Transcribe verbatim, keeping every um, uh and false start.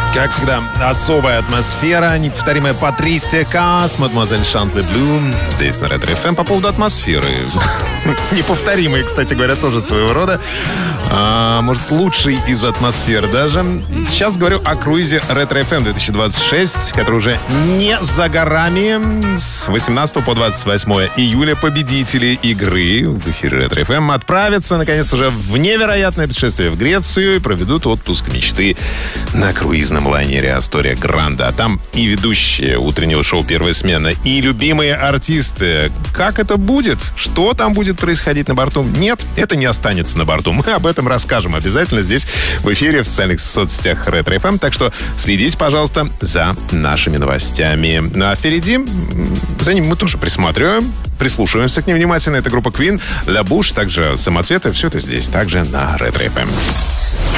Как всегда, особая атмосфера, неповторимая Патрисия Каас, мадемуазель Шантле Блюм. Здесь на Ретро-эф эм. По поводу атмосферы. Неповторимые, кстати говоря, тоже своего рода. А, может, лучший из атмосфер даже. Сейчас говорю о круизе Ретро-эф эм две тысячи двадцать шесть, который уже не за горами. С восемнадцатого по двадцать восьмое июля победители игры в эфире Ретро-эф эм отправятся, наконец, уже в невероятное путешествие в Грецию и проведут отпуск мечты на круизном лайнере Астория Гранда. А там и ведущие утреннего шоу «Первая смена», и любимые артисты. Как это будет? Что там будет происходить на борту? Нет, это не останется на борту. Мы об этом расскажем обязательно здесь в эфире в социальных соцсетях Ретро-эф эм. Так что следите, пожалуйста, за нашими новостями. Ну а впереди, за ним мы тоже присматриваем, прислушиваемся к ним внимательно. Это группа Queen, La Bouche, также Самоцветы. Все это здесь, также на Ретро-эф эм.